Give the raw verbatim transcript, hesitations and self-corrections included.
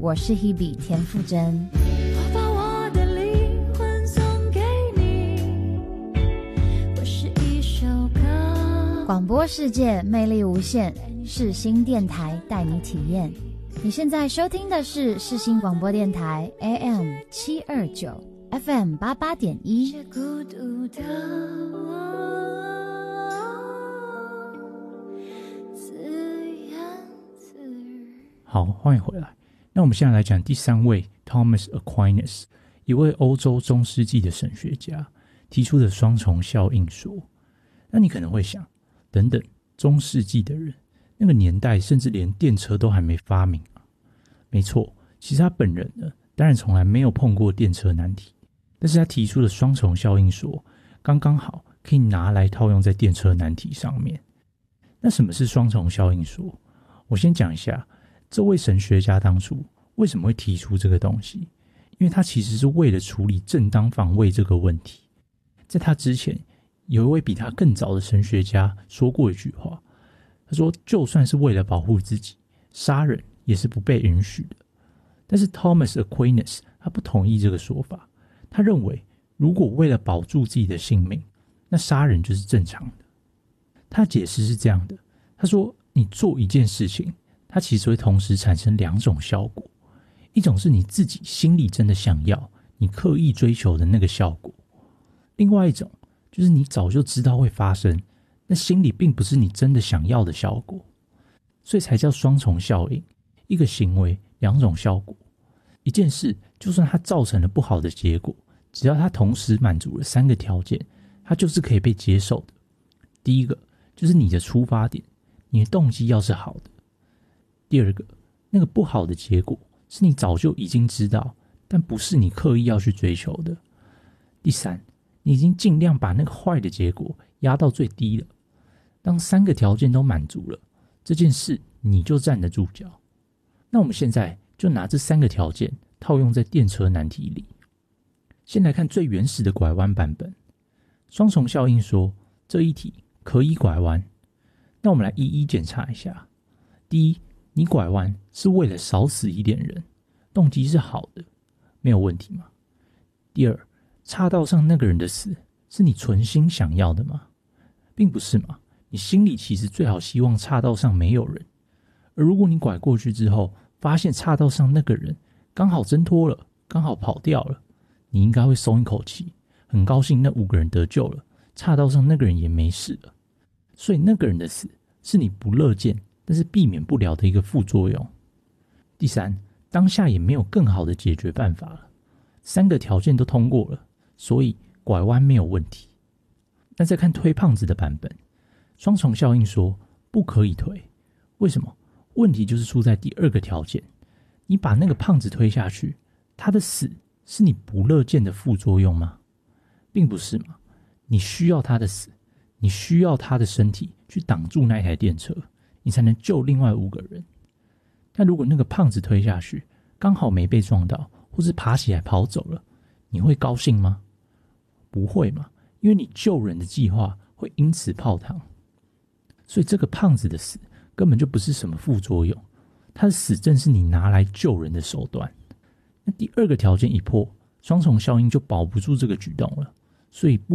我是 Hebe 田馥甄。 我把我的灵魂送给你，我是一首歌。 广播世界魅力无限，世新电台带你体验。你现在收听的是世新广播电台 A M 七二九 F M 八八点一。 孤独的我， 好，欢迎回来。那我们现在来讲第三位 Thomas Aquinas， 一位欧洲中世纪的神学家提出的双重效应说。那你可能会想，等等，中世纪的人那个年代甚至连电车都还没发明啊。没错，其实他本人呢，当然从来没有碰过电车难题，但是他提出的双重效应说刚刚好可以拿来套用在电车难题上面。那什么是双重效应说？我先讲一下这位神学家当初为什么会提出这个东西，因为他其实是为了处理正当防卫这个问题。在他之前，有一位比他更早的神学家说过一句话，他说就算是为了保护自己，杀人也是不被允许的。但是 Thomas Aquinas 他不同意这个说法，他认为如果为了保住自己的性命，那杀人就是正常的。他解释是这样的，他说你做一件事情，它其实会同时产生两种效果，一种是你自己心里真的想要，你刻意追求的那个效果，另外一种就是你早就知道会发生，那心里并不是你真的想要的效果，所以才叫双重效应。一个行为两种效果，一件事就算它造成了不好的结果，只要它同时满足了三个条件，它就是可以被接受的。第一个就是你的出发点，你的动机要是好的。第二个，那个不好的结果是你早就已经知道，但不是你刻意要去追求的。第三，你已经尽量把那个坏的结果压到最低了。当三个条件都满足了，这件事你就站得住脚。那我们现在就拿这三个条件套用在电车难题里。先来看最原始的拐弯版本。双重效应说这一题可以拐弯，那我们来一一检查一下。第一，你拐弯是为了少死一点人，动机是好的，没有问题吗？第二，岔道上那个人的死是你存心想要的吗？并不是嘛，你心里其实最好希望岔道上没有人，而如果你拐过去之后发现岔道上那个人刚好挣脱了，刚好跑掉了，你应该会松一口气，很高兴那五个人得救了，岔道上那个人也没事了。所以那个人的死是你不乐见但是避免不了的一个副作用。第三，当下也没有更好的解决办法了，三个条件都通过了，所以拐弯没有问题。那再看推胖子的版本，双重效应说不可以推，为什么？问题就是出在第二个条件，你把那个胖子推下去，他的死是你不乐见的副作用吗？并不是嘛，你需要他的死，你需要他的身体去挡住那台电车，你才能救另外五个人。但如果那个胖子推下去刚好没被撞到，或是爬起来跑走了，你会高兴吗？不会嘛，因为你救人的计划会因此泡汤。所以这个胖子的死根本就不是什么副作用，他的死正是你拿来救人的手段。那第二个条件一破，双重效应就保不住这个举动了，所以不